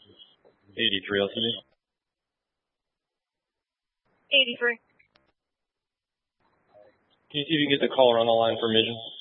83 LTD. 83. Can you see if you can get the caller on the line for Midgeon?